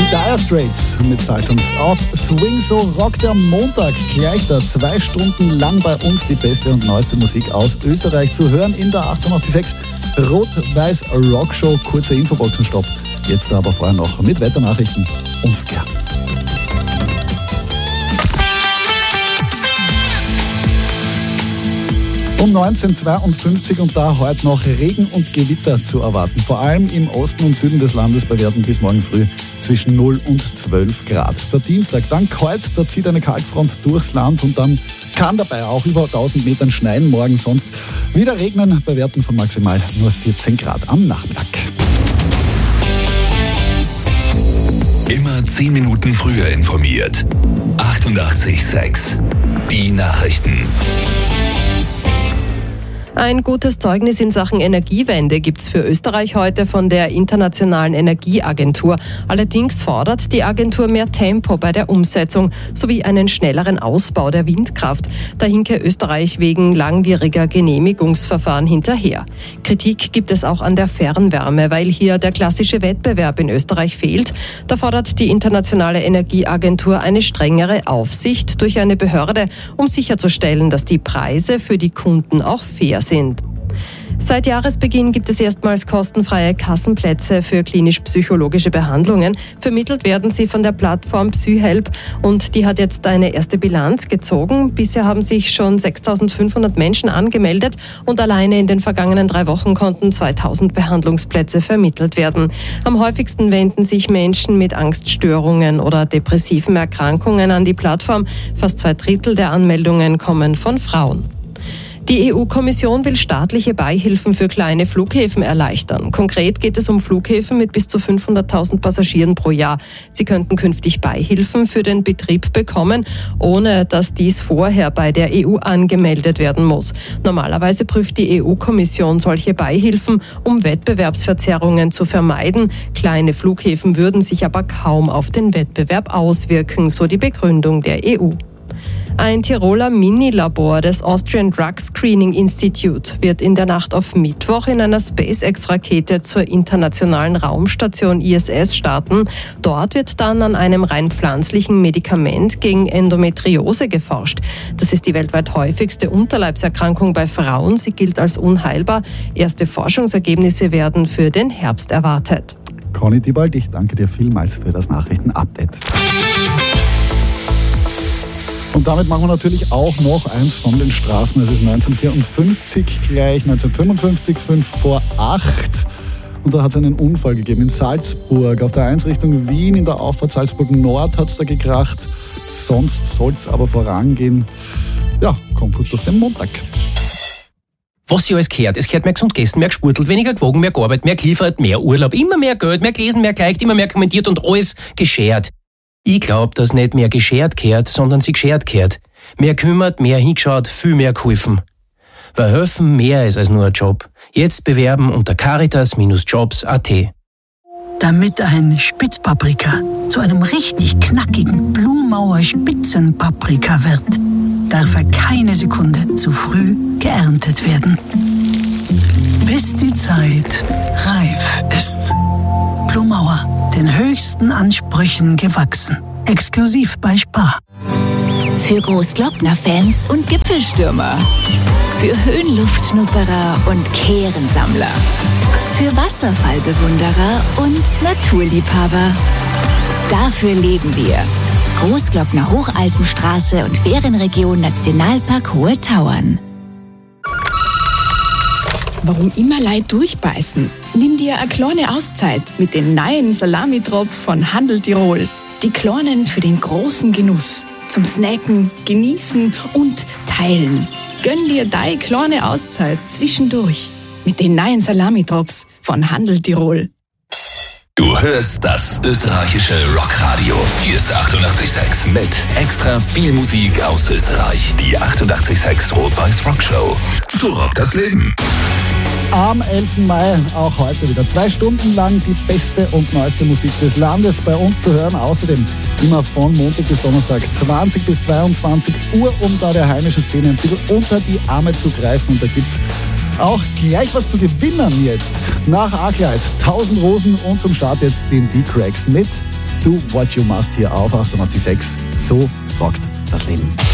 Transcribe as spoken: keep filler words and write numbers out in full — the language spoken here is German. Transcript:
Dire Straits mit Saltums auf Swing, so rockt der Montag gleich da. Zwei Stunden lang bei uns die beste und neueste Musik aus Österreich zu hören in der achtundachtzig Komma sechs Rot-Weiß Rockshow. Kurzer Infoboxenstopp. Jetzt aber vorher noch mit Wetternachrichten und Verkehr. Um neunzehn Uhr zweiundfünfzig und da heute noch Regen und Gewitter zu erwarten. Vor allem im Osten und Süden des Landes bei Werten bis morgen früh zwischen null und zwölf Grad. Der Dienstag dann kalt, da zieht eine Kaltfront durchs Land und dann kann dabei auch über tausend Metern schneien. Morgen sonst wieder regnen bei Werten von maximal nur vierzehn Grad am Nachmittag. Immer zehn Minuten früher informiert. achtundachtzig Komma sechs. Die Nachrichten. Ein gutes Zeugnis in Sachen Energiewende gibt's für Österreich heute von der Internationalen Energieagentur. Allerdings fordert die Agentur mehr Tempo bei der Umsetzung sowie einen schnelleren Ausbau der Windkraft. Da hinke Österreich wegen langwieriger Genehmigungsverfahren hinterher. Kritik gibt es auch an der Fernwärme, weil hier der klassische Wettbewerb in Österreich fehlt. Da fordert die Internationale Energieagentur eine strengere Aufsicht durch eine Behörde, um sicherzustellen, dass die Preise für die Kunden auch fair sind. Seit Jahresbeginn gibt es erstmals kostenfreie Kassenplätze für klinisch-psychologische Behandlungen. Vermittelt werden sie von der Plattform PsyHelp und die hat jetzt eine erste Bilanz gezogen. Bisher haben sich schon sechstausendfünfhundert Menschen angemeldet und alleine in den vergangenen drei Wochen konnten zweitausend Behandlungsplätze vermittelt werden. Am häufigsten wenden sich Menschen mit Angststörungen oder depressiven Erkrankungen an die Plattform. Fast zwei Drittel der Anmeldungen kommen von Frauen. Die E U-Kommission will staatliche Beihilfen für kleine Flughäfen erleichtern. Konkret geht es um Flughäfen mit bis zu fünfhunderttausend Passagieren pro Jahr. Sie könnten künftig Beihilfen für den Betrieb bekommen, ohne dass dies vorher bei der E U angemeldet werden muss. Normalerweise prüft die E U-Kommission solche Beihilfen, um Wettbewerbsverzerrungen zu vermeiden. Kleine Flughäfen würden sich aber kaum auf den Wettbewerb auswirken, so die Begründung der E U. Ein Tiroler Minilabor des Austrian Drug Screening Institute wird in der Nacht auf Mittwoch in einer SpaceX-Rakete zur internationalen Raumstation I S S starten. Dort wird dann an einem rein pflanzlichen Medikament gegen Endometriose geforscht. Das ist die weltweit häufigste Unterleibserkrankung bei Frauen. Sie gilt als unheilbar. Erste Forschungsergebnisse werden für den Herbst erwartet. Conny Diebald, ich danke dir vielmals für das Nachrichtenupdate. Und damit machen wir natürlich auch noch eins von den Straßen. Es ist neunzehnhundertvierundfünfzig gleich, neunzehnhundertfünfundfünfzig, fünf vor acht. Und da hat es einen Unfall gegeben in Salzburg. Auf der eins Richtung Wien, in der Auffahrt Salzburg Nord hat es da gekracht. Sonst soll es aber vorangehen. Ja, kommt gut durch den Montag. Was sie alles gehört. Es gehört mehr gesund gegessen, mehr gesportelt, weniger gewogen, mehr gearbeitet, mehr geliefert, mehr Urlaub, immer mehr Geld, mehr gelesen, mehr geliked, immer mehr kommentiert und alles geschert. Ich glaub, dass nicht mehr geschert gehört, sondern sie geschert gehört. Mehr kümmert, mehr hingeschaut, viel mehr geholfen. Weil helfen mehr ist als nur ein Job. Jetzt bewerben unter caritas Jobs punkt at. Damit ein Spitzpaprika zu einem richtig knackigen Blumauer Spitzenpaprika wird, darf er keine Sekunde zu früh geerntet werden. Bis die Zeit reif ist. Blumauer, den höchsten Ansprüchen gewachsen. Exklusiv bei Spar. Für Großglockner-Fans und Gipfelstürmer. Für Höhenluftschnupperer und Kehrensammler. Für Wasserfallbewunderer und Naturliebhaber. Dafür leben wir. Großglockner Hochalpenstraße und Ferienregion Nationalpark Hohe Tauern. Warum immer Leid durchbeißen? Nimm dir eine kleine Auszeit mit den neuen Salami-Drops von Handel Tirol. Die kleinen für den großen Genuss. Zum Snacken, Genießen und Teilen. Gönn dir deine kleine Auszeit zwischendurch mit den neuen Salami-Drops von Handel Tirol. Du hörst das österreichische Rockradio. Hier ist achtundachtzig Komma sechs mit extra viel Musik aus Österreich. Die achtundachtzig Komma sechs Rot-Weiß Rockshow. So rockt das Leben. Am elften Mai, auch heute wieder zwei Stunden lang die beste und neueste Musik des Landes bei uns zu hören. Außerdem immer von Montag bis Donnerstag zwanzig bis zweiundzwanzig Uhr, um da der heimischen Szene ein bisschen unter die Arme zu greifen. Und da gibt's auch gleich was zu gewinnen jetzt. Nach Arclight, tausend Rosen und zum Start jetzt den D-Cracks mit Do What You Must hier auf achtundachtzig Komma sechs. So rockt das Leben.